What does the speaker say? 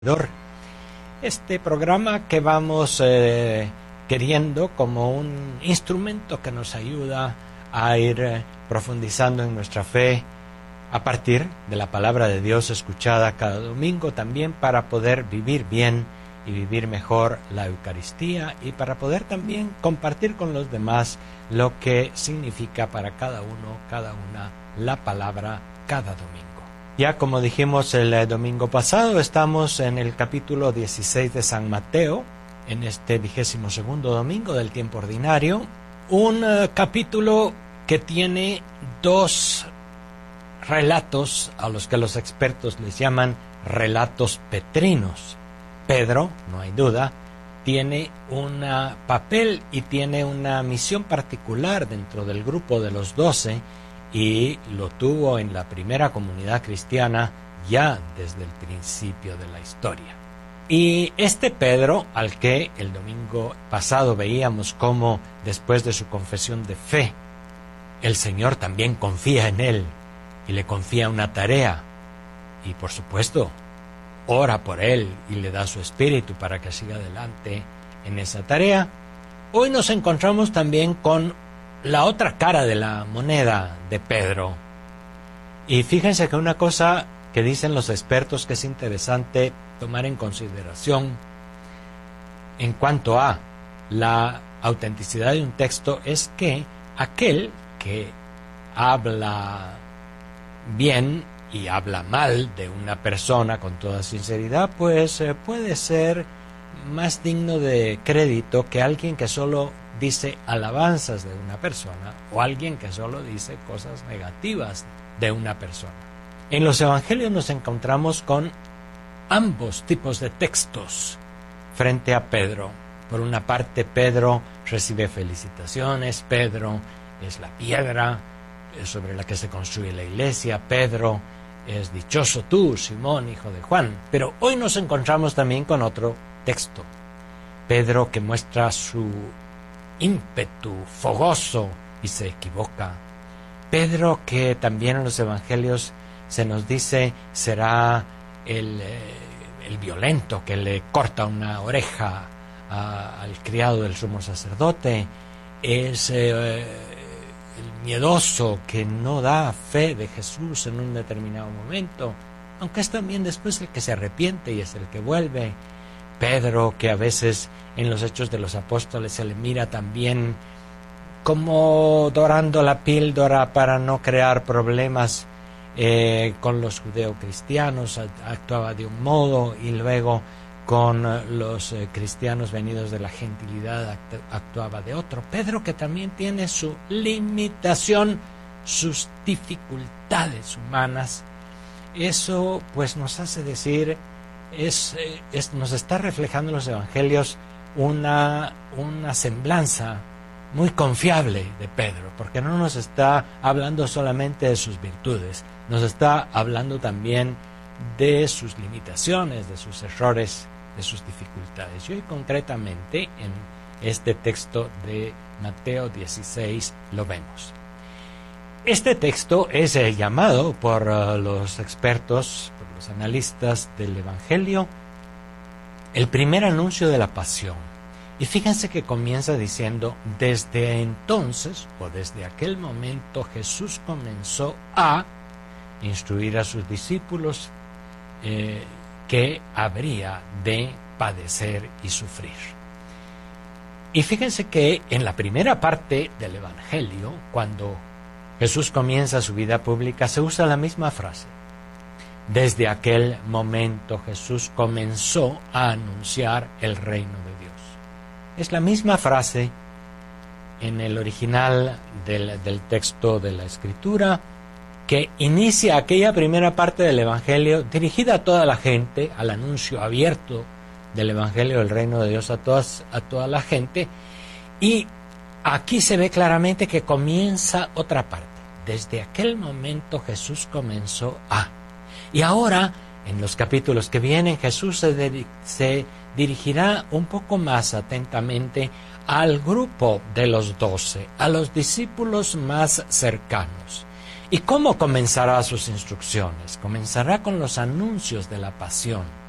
Este programa que vamos queriendo como un instrumento que nos ayuda a ir profundizando en nuestra fe a partir de la palabra de Dios escuchada cada domingo, también para poder vivir bien y vivir mejor la Eucaristía y para poder también compartir con los demás lo que significa para cada uno, cada una, la palabra cada domingo. Ya como dijimos el domingo pasado, estamos en el capítulo 16 de San Mateo, en este 22º domingo del tiempo ordinario, un capítulo que tiene dos relatos a los que los expertos les llaman relatos petrinos. Pedro, no hay duda, tiene un papel y tiene una misión particular dentro del grupo de los 12 y lo tuvo en la primera comunidad cristiana ya desde el principio de la historia. Y este Pedro, al que el domingo pasado veíamos cómo después de su confesión de fe, el Señor también confía en él y le confía una tarea y por supuesto ora por él y le da su espíritu para que siga adelante en esa tarea. Hoy nos encontramos también con la otra cara de la moneda de Pedro. Y fíjense que una cosa que dicen los expertos que es interesante tomar en consideración en cuanto a la autenticidad de un texto es que aquel que habla bien y habla mal de una persona con toda sinceridad, pues puede ser más digno de crédito que alguien que solo dice alabanzas de una persona o alguien que solo dice cosas negativas de una persona. En los evangelios nos encontramos con ambos tipos de textos frente a Pedro. Por una parte, Pedro recibe felicitaciones, Pedro es la piedra sobre la que se construye la iglesia, Pedro es dichoso tú, Simón, hijo de Juan. Pero hoy nos encontramos también con otro texto, Pedro que muestra su ímpetu fogoso y se equivoca. Pedro que también en los evangelios se nos dice será el violento que le corta una oreja al criado del sumo sacerdote, es el miedoso que no da fe de Jesús en un determinado momento, aunque es también después el que se arrepiente y es el que vuelve. Pedro, que a veces en los Hechos de los Apóstoles se le mira también como dorando la píldora para no crear problemas con los judeocristianos, actuaba de un modo y luego con los cristianos venidos de la gentilidad actuaba de otro. Pedro que también tiene su limitación, sus dificultades humanas. Eso pues nos hace decir, nos está reflejando en los evangelios una semblanza muy confiable de Pedro, porque no nos está hablando solamente de sus virtudes, nos está hablando también de sus limitaciones, de sus errores, de sus dificultades. Y hoy concretamente en este texto de Mateo 16 lo vemos. Este texto es llamado por los expertos, por los analistas del Evangelio, el primer anuncio de la pasión. Y fíjense que comienza diciendo, desde entonces, o desde aquel momento, Jesús comenzó a instruir a sus discípulos que habría de padecer y sufrir. Y fíjense que en la primera parte del Evangelio, cuando Jesús comienza su vida pública, se usa la misma frase. Desde aquel momento Jesús comenzó a anunciar el reino de Dios. Es la misma frase en el original del texto de la Escritura que inicia aquella primera parte del Evangelio dirigida a toda la gente, al anuncio abierto del Evangelio del reino de Dios a toda la gente. Y aquí se ve claramente que comienza otra parte. Desde aquel momento Jesús comenzó a... Y ahora, en los capítulos que vienen, Jesús se dirigirá un poco más atentamente al grupo de los 12, a los discípulos más cercanos. ¿Y cómo comenzará sus instrucciones? Comenzará con los anuncios de la pasión.